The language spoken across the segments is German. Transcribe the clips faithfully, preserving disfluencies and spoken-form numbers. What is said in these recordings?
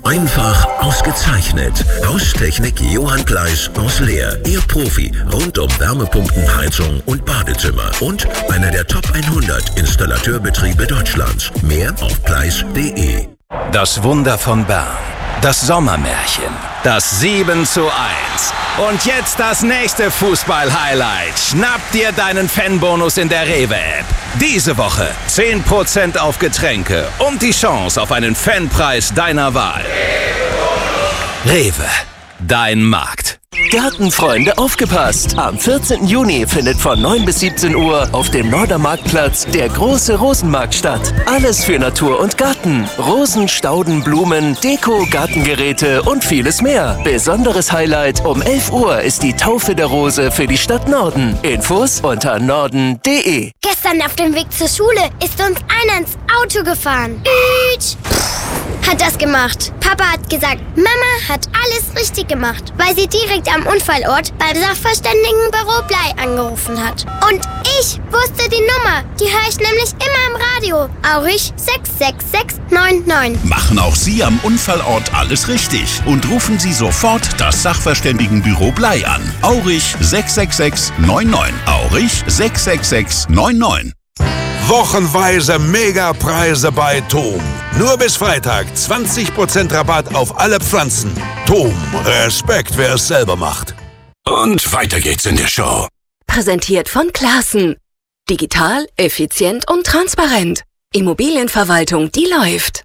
Einfach ausgezeichnet. Haustechnik Johann Gleis aus Leer. Ihr Profi rund um Wärmepumpen, Heizung und Badezimmer. Und einer der Top hundert Installateurbetriebe Deutschlands. Mehr auf gleis punkt de. Das Wunder von Bern. Das Sommermärchen. Das sieben zu eins. Und jetzt das nächste Fußball-Highlight. Schnapp dir deinen Fanbonus in der Rewe-App. Diese Woche zehn Prozent auf Getränke und die Chance auf einen Fanpreis deiner Wahl. Rewe, dein Markt. Gartenfreunde, aufgepasst! Am vierzehnten Juni findet von neun bis siebzehn Uhr auf dem Nordermarktplatz der große Rosenmarkt statt. Alles für Natur und Garten. Rosen, Stauden, Blumen, Deko, Gartengeräte und vieles mehr. Besonderes Highlight: um elf Uhr ist die Taufe der Rose für die Stadt Norden. Infos unter norden punkt de. Gestern auf dem Weg zur Schule ist uns einer ins Auto gefahren. Ütsch. Hat das gemacht. Papa hat gesagt, Mama hat alles richtig gemacht, weil sie direkt am Unfallort beim Sachverständigenbüro Blei angerufen hat. Und ich wusste die Nummer. Die höre ich nämlich immer im Radio. Aurich sechs sechs sechs neun neun. Machen auch Sie am Unfallort alles richtig und rufen Sie sofort das Sachverständigenbüro Blei an. Aurich sechs sechs sechs neun neun. Aurich sechs sechs sechs neun neun. Wochenweise Megapreise bei Thom. Nur bis Freitag zwanzig Prozent Rabatt auf alle Pflanzen. Thom, Respekt, wer es selber macht. Und weiter geht's in der Show. Präsentiert von Classen. Digital, effizient und transparent. Immobilienverwaltung, die läuft.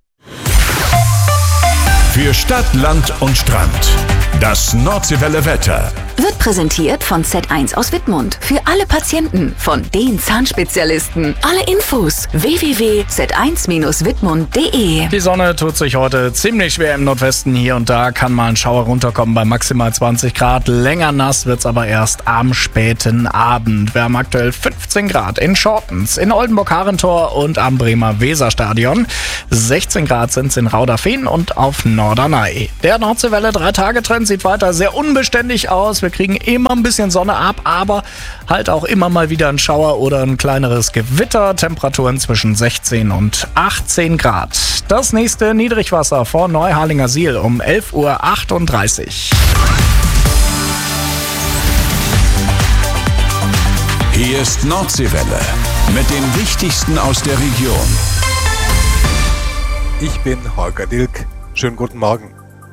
Für Stadt, Land und Strand. Das Nordseewelle Wetter. Wird präsentiert von Z eins aus Wittmund. Für alle Patienten, von den Zahnspezialisten. Alle Infos w w w punkt z eins Bindestrich wittmund punkt de. Die Sonne tut sich heute ziemlich schwer im Nordwesten. Hier und da kann mal ein Schauer runterkommen bei maximal zwanzig Grad. Länger nass wird's aber erst am späten Abend. Wir haben aktuell fünfzehn Grad in Schortens, in Oldenburg-Harentor und am Bremer Weserstadion. sechzehn Grad sind's in Rauderfehn und auf Norderney. Der Nordseewelle drei-Tage-Trend sieht weiter sehr unbeständig aus. Wir kriegen immer ein bisschen Sonne ab, aber halt auch immer mal wieder ein Schauer oder ein kleineres Gewitter. Temperaturen zwischen sechzehn und achtzehn Grad. Das nächste Niedrigwasser vor Neuharlingersiel um elf Uhr achtunddreißig. Hier ist Nordseewelle mit dem Wichtigsten aus der Region. Ich bin Holger Dilk. Schönen guten Morgen.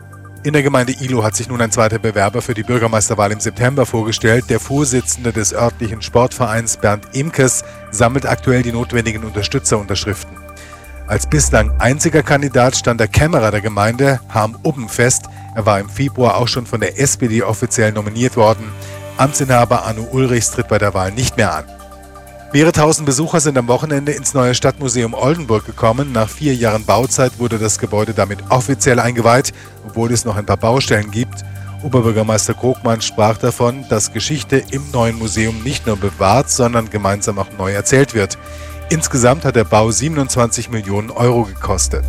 In der Gemeinde Ihlow hat sich nun ein zweiter Bewerber für die Bürgermeisterwahl im September vorgestellt. Der Vorsitzende des örtlichen Sportvereins Bernd Imkes sammelt aktuell die notwendigen Unterstützerunterschriften. Als bislang einziger Kandidat stand der Kämmerer der Gemeinde, Harm Ubbenfest. Er war im Februar auch schon von der S P D offiziell nominiert worden. Amtsinhaber Arno Ulrichs tritt bei der Wahl nicht mehr an. Mehrere tausend Besucher sind am Wochenende ins neue Stadtmuseum Oldenburg gekommen. Nach vier Jahren Bauzeit wurde das Gebäude damit offiziell eingeweiht, obwohl es noch ein paar Baustellen gibt. Oberbürgermeister Krogmann sprach davon, dass Geschichte im neuen Museum nicht nur bewahrt, sondern gemeinsam auch neu erzählt wird. Insgesamt hat der Bau siebenundzwanzig Millionen Euro gekostet.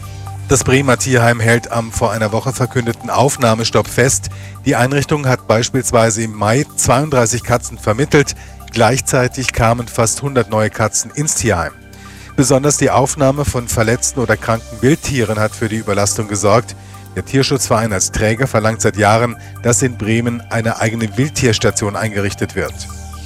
Das Bremer Tierheim hält am vor einer Woche verkündeten Aufnahmestopp fest. Die Einrichtung hat beispielsweise im Mai zweiunddreißig Katzen vermittelt. Gleichzeitig kamen fast hundert neue Katzen ins Tierheim. Besonders die Aufnahme von verletzten oder kranken Wildtieren hat für die Überlastung gesorgt. Der Tierschutzverein als Träger verlangt seit Jahren, dass in Bremen eine eigene Wildtierstation eingerichtet wird.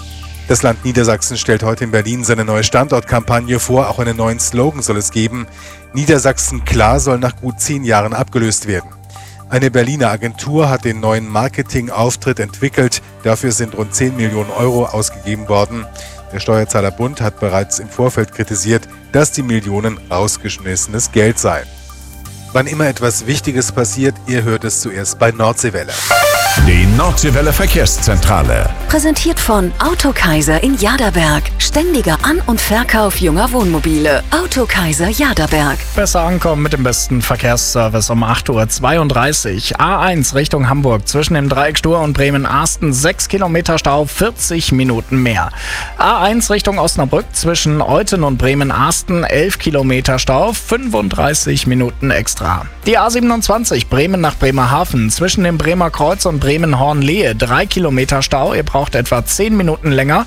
Das Land Niedersachsen stellt heute in Berlin seine neue Standortkampagne vor. Auch einen neuen Slogan soll es geben. Niedersachsen klar soll nach gut zehn Jahren abgelöst werden. Eine Berliner Agentur hat den neuen Marketingauftritt entwickelt. Dafür sind rund zehn Millionen Euro ausgegeben worden. Der Steuerzahlerbund hat bereits im Vorfeld kritisiert, dass die Millionen rausgeschmissenes Geld seien. Wann immer etwas Wichtiges passiert, ihr hört es zuerst bei Nordseewelle. Die Nordseewelle Verkehrszentrale. Präsentiert von Autokaiser in Jaderberg. Ständiger An- und Verkauf junger Wohnmobile. Autokaiser Jaderberg. Besser ankommen mit dem besten Verkehrsservice um acht Uhr zweiunddreißig. A eins Richtung Hamburg zwischen dem Dreieck Stur und Bremen-Arsten sechs Kilometer Stau, vierzig Minuten mehr. A eins Richtung Osnabrück zwischen Euthen und Bremen-Arsten elf Kilometer Stau, fünfunddreißig Minuten extra. Die A siebenundzwanzig Bremen nach Bremerhaven zwischen dem Bremer Kreuz und Bremen-Hornlehe drei Kilometer Stau. Ihr braucht etwa zehn Minuten länger.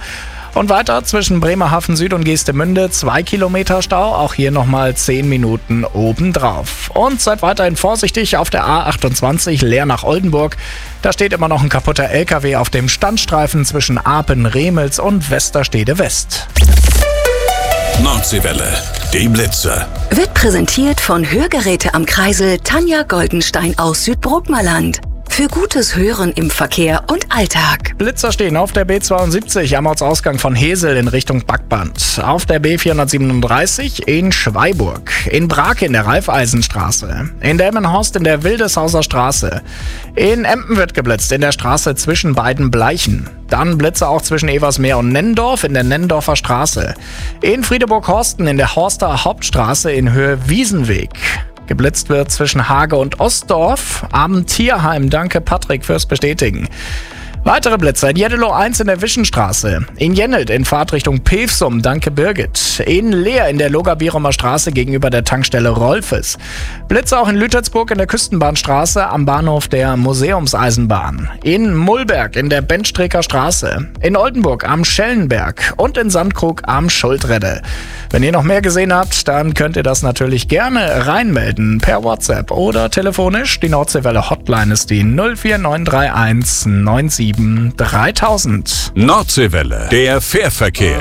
Und weiter zwischen Bremerhaven Süd und Geestemünde zwei Kilometer Stau, auch hier nochmal zehn Minuten obendrauf. Und seid weiterhin vorsichtig auf der A achtundzwanzig Leer nach Oldenburg. Da steht immer noch ein kaputter L K W auf dem Standstreifen zwischen Apen, Remels und Westerstede West. Nordseewelle, die Blitzer. Wird präsentiert von Hörgeräte am Kreisel Tanja Goldenstein aus Südbrookmerland. Für gutes Hören im Verkehr und Alltag. Blitzer stehen auf der B zweiundsiebzig am Ortsausgang von Hesel in Richtung Backband. Auf der B vierhundertsiebenunddreißig in Schweiburg. In Brake in der Raiffeisenstraße. In Delmenhorst in der Wildeshauser Straße. In Empen wird geblitzt in der Straße zwischen beiden Bleichen. Dann Blitze auch zwischen Eversmeer und Nennendorf in der Nennendorfer Straße. In Friedeburg-Horsten in der Horster Hauptstraße in Höhe Wiesenweg. Geblitzt wird zwischen Hage und Ostdorf am Tierheim. Danke Patrick fürs Bestätigen. Weitere Blitzer in Jeddelo eins in der Wischenstraße, in Jennelt in Fahrtrichtung Pevsum, danke Birgit, in Leer in der Loga-Bierumer Straße gegenüber der Tankstelle Rolfes. Blitzer auch in Lütersburg in der Küstenbahnstraße am Bahnhof der Museumseisenbahn, in Mullberg in der Benstreker Straße, in Oldenburg am Schellenberg und in Sandkrug am Schuldredde. Wenn ihr noch mehr gesehen habt, dann könnt ihr das natürlich gerne reinmelden per WhatsApp oder telefonisch. Die Nordseewelle Hotline ist die null vier neun drei eins neun sieben dreitausend. Nordseewelle, der Fährverkehr.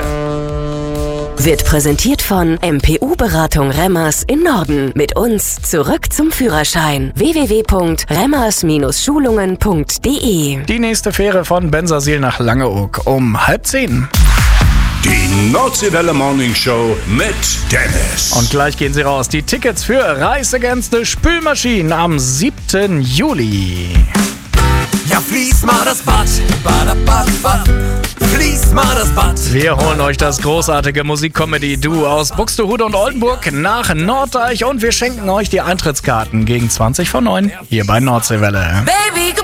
Wird präsentiert von M P U-Beratung Remmers in Norden. Mit uns zurück zum Führerschein. w w w punkt remmers Schulungen punkt d e. Die nächste Fähre von Bensersiel nach Langeoog um halb zehn. Die Nordseewelle Morning Show mit Dennis. Und gleich gehen sie raus. Die Tickets für Rise Against the Spülmaschinen am siebten Juli. Ja, fließ mal das Bad, bad, bad, bad. Fließ mal das Bad. Wir holen euch das großartige Musikcomedy-Duo aus Buxtehude und Oldenburg nach Norddeich und wir schenken euch die Eintrittskarten gegen zwanzig vor neun hier bei Nordseewelle. Baby!